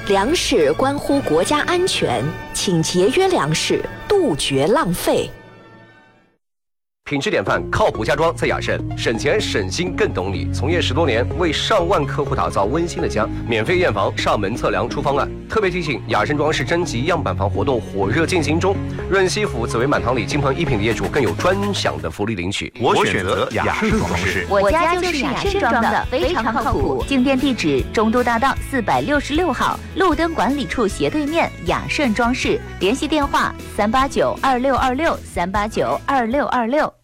粮食关乎国家安全，请节约粮食，杜绝浪费。 品质典范，靠谱家装在雅盛，省钱省心更懂你。从业10多年，为上万客户打造温馨的家，免费验房、上门测量出方案。特别提醒，雅盛装饰征集样板房活动火热进行中，润西府紫薇满堂里金鹏一品的业主更有专享的福利领取。 我选择雅盛装饰， 我家就是雅盛装的，非常靠谱。进店地址：中都大道466号，路灯管理处斜对面，雅盛装饰。联系电话：3892626，3892626。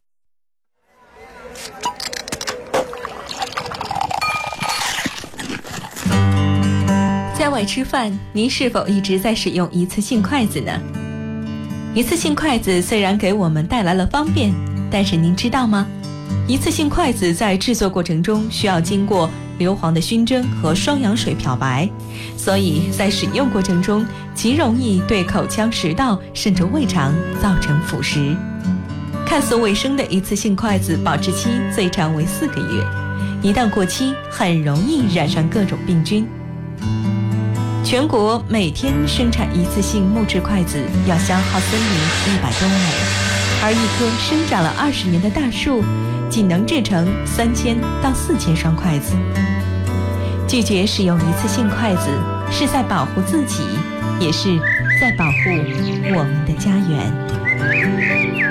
在外吃饭，您是否一直在使用一次性筷子呢？一次性筷子虽然给我们带来了方便，但是您知道吗？一次性筷子在制作过程中需要经过硫磺的熏蒸和双氧水漂白，所以在使用过程中极容易对口腔、食道甚至胃肠造成腐蚀。看似卫生的一次性筷子保质期最长为4个月，一旦过期很容易染上各种病菌。全国每天生产一次性木质筷子要消耗森林100多亩，而一棵生长了20年的大树仅能制成3000到4000双筷子。拒绝使用一次性筷子，是在保护自己，也是在保护我们的家园。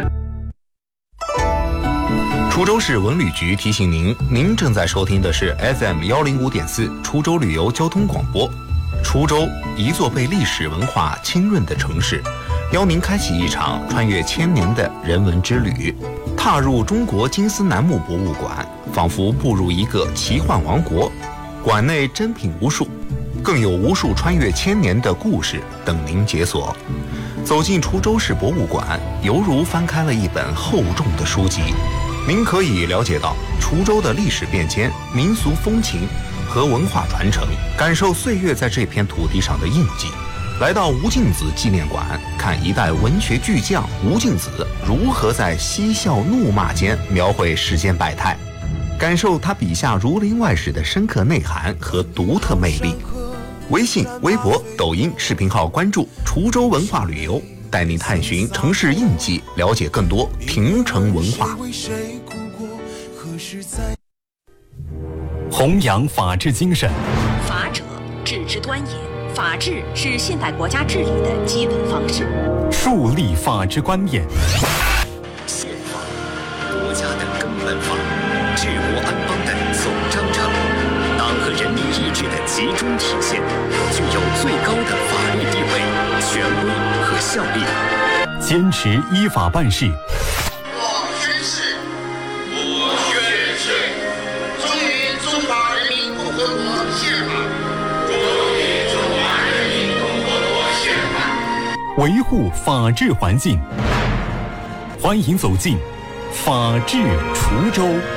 滁州市文旅局提醒您，您正在收听的是 FM105.4 滁州旅游交通广播。滁州，一座被历史文化浸润的城市，邀您开启一场穿越1000年的人文之旅，踏入中国金丝楠木博物馆，仿佛步入一个奇幻王国。馆内珍品无数，更有无数穿越1000年的故事等您解锁。走进滁州市博物馆，犹如翻开了一本厚重的书籍，您可以了解到滁州的历史变迁、民俗风情和文化传承，感受岁月在这片土地上的印记。来到吴敬梓纪念馆，看一代文学巨匠吴敬梓如何在嬉笑怒骂间描绘世间百态，感受他笔下儒林外史的深刻内涵和独特魅力。微信、微博、抖音视频号关注滁州文化旅游，带你探寻城市印记，了解更多亭城文化。 弘扬法治精神， 法者，治之端也。法治是现代国家治理的基本方式。 树立法治观念。 宪法，国家的根本法，治国安邦的总章程，党和人民意志的集中体现，具有最高的法律地位、权威和效力。 坚持依法办事。 我宣誓，忠于中华人民共和国宪法， 维护法治环境。欢迎走进法治滁州。